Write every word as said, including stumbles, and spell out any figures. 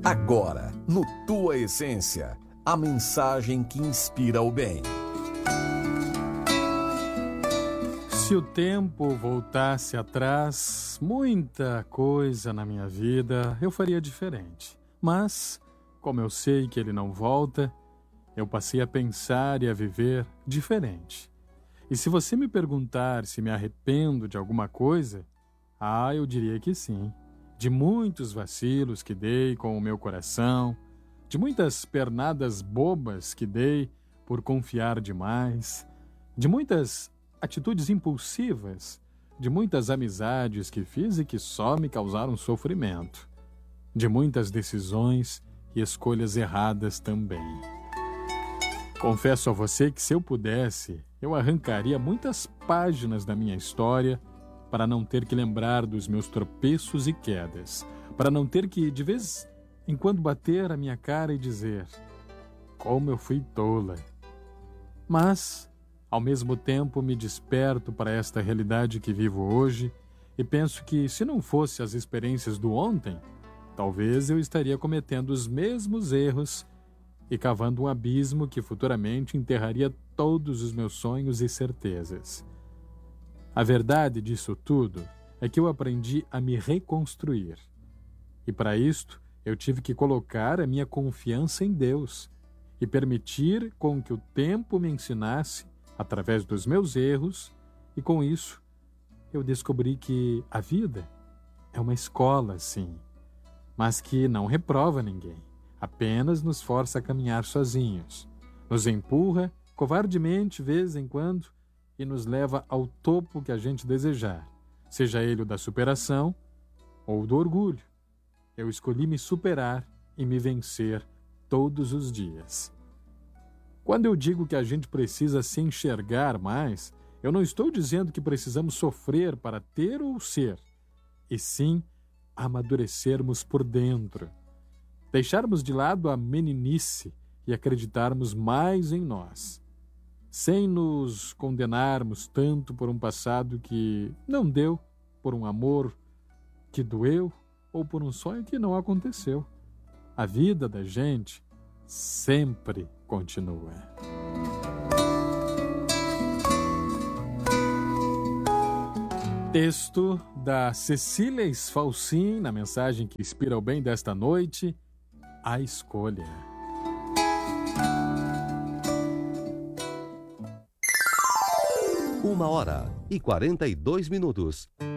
Agora, no Tua Essência, a mensagem que inspira o bem. Se o tempo voltasse atrás, muita coisa na minha vida eu faria diferente. Mas, como eu sei que ele não volta, eu passei a pensar e a viver diferente. E se você me perguntar se me arrependo de alguma coisa, ah, eu diria que sim. De muitos vacilos que dei com o meu coração, de muitas pernadas bobas que dei por confiar demais, de muitas atitudes impulsivas, de muitas amizades que fiz e que só me causaram sofrimento, de muitas decisões e escolhas erradas também. Confesso a você que se eu pudesse, eu arrancaria muitas páginas da minha história para não ter que lembrar dos meus tropeços e quedas, para não ter que, de vez em quando, bater a minha cara e dizer: como eu fui tola. Mas, ao mesmo tempo, me desperto para esta realidade que vivo hoje e penso que, se não fosse as experiências do ontem, talvez eu estaria cometendo os mesmos erros e cavando um abismo que futuramente enterraria todos os meus sonhos e certezas. A verdade disso tudo é que eu aprendi a me reconstruir. E para isto, eu tive que colocar a minha confiança em Deus e permitir com que o tempo me ensinasse através dos meus erros, e com isso eu descobri que a vida é uma escola, sim, mas que não reprova ninguém, apenas nos força a caminhar sozinhos, nos empurra covardemente de vez em quando e nos leva ao topo que a gente desejar, seja ele o da superação ou do orgulho. Eu escolhi me superar e me vencer todos os dias. Quando eu digo que a gente precisa se enxergar mais, eu não estou dizendo que precisamos sofrer para ter ou ser, e sim amadurecermos por dentro, deixarmos de lado a meninice e acreditarmos mais em nós, sem nos condenarmos tanto por um passado que não deu, por um amor que doeu ou por um sonho que não aconteceu. A vida da gente sempre continua. Texto da Cecília Sfalcin, na mensagem que inspira o bem desta noite, A Escolha. Uma hora e quarenta e dois minutos.